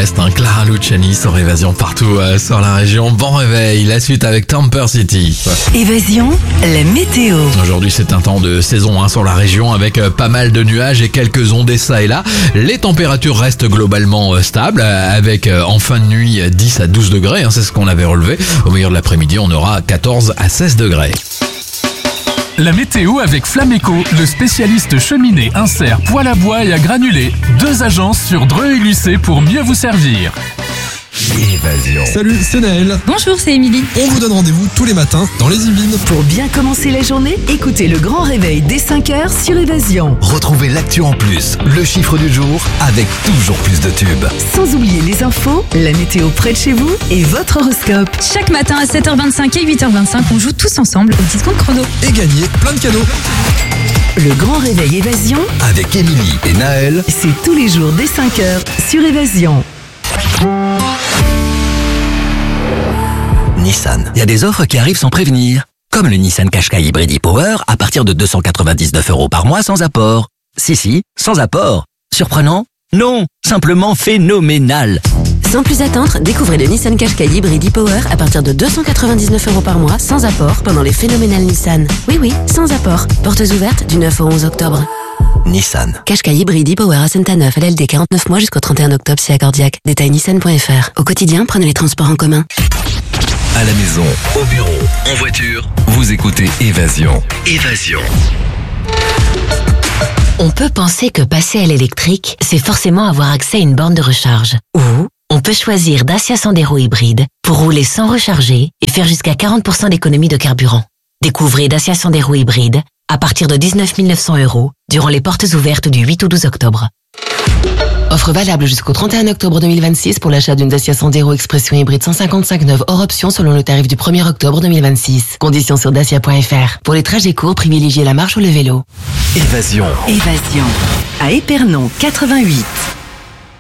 reste. Clara Luciani sur Évasion partout sur la région. Bon réveil, la suite avec Tamper City. Évasion, la météo. Aujourd'hui c'est un temps de saison sur la région avec pas mal de nuages et quelques ondées ça et là. Les températures restent globalement stables avec en fin de nuit 10 à 12 degrés, c'est ce qu'on avait relevé. Au milieu de l'après-midi on aura 14 à 16 degrés. La météo avec Flameco, le spécialiste cheminée, insert, poêle à bois et à granulés. 2 agences sur Dreux et Lucé pour mieux vous servir. Évasion. Salut, c'est Naël. Bonjour, c'est Émilie. On vous donne rendez-vous tous les matins dans les Yvelines. Pour bien commencer la journée, écoutez le grand réveil dès 5h sur Évasion. Retrouvez l'actu en plus, le chiffre du jour avec toujours plus de tubes. Sans oublier les infos, la météo près de chez vous et votre horoscope. Chaque matin à 7h25 et 8h25, on joue tous ensemble au discompte chrono. Et gagner plein de cadeaux. Le grand réveil Évasion, Avec Émilie et Naël. c'est tous les jours dès 5h sur Évasion. Nissan. Il y a des offres qui arrivent sans prévenir. Comme le Nissan Qashqai Hybrid e-Power à partir de 299 € par mois sans apport. Si, sans apport. Surprenant? Non, simplement phénoménal. Sans plus attendre, découvrez le Nissan Qashqai Hybrid e-Power à partir de 299 € par mois sans apport pendant les phénoménales Nissan. Oui, sans apport. Portes ouvertes du 9 au 11 octobre. Nissan. Qashqai Hybrid e-Power à Saint-Neuf, LLD 49 mois jusqu'au 31 octobre si accordiaque. Détail nissan.fr. Au quotidien, prenez les transports en commun. À la maison, au bureau, en voiture, vous écoutez Évasion. Évasion. On peut penser que passer à l'électrique, c'est forcément avoir accès à une borne de recharge. Ou on peut choisir Dacia Sandero hybride pour rouler sans recharger et faire jusqu'à 40% d'économie de carburant. Découvrez Dacia Sandero hybride à partir de 19 900 € durant les portes ouvertes du 8 au 12 octobre. Offre valable jusqu'au 31 octobre 2026 pour l'achat d'une Dacia Sandero Expression hybride 155 neuve hors option selon le tarif du 1er octobre 2026. Conditions sur dacia.fr. Pour les trajets courts, privilégiez la marche ou le vélo. Évasion. Évasion. À Épernon, 88.